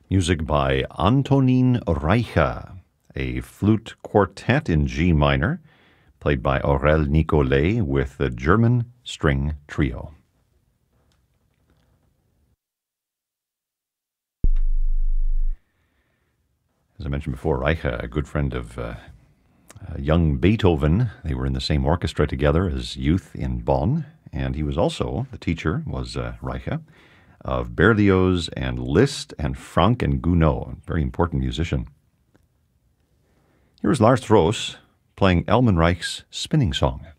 Music by Antonín Reicha, a flute quartet in G minor, played by Aurel Nicolet with the German String Trio. As I mentioned before, Reicha, a good friend of young Beethoven. They were in the same orchestra together as youth in Bonn, and he was also, the teacher was Reicha, of Berlioz and Liszt and Franck and Gounod, a very important musician. Here is Lars Roos playing Elmen Reich's Spinning Song.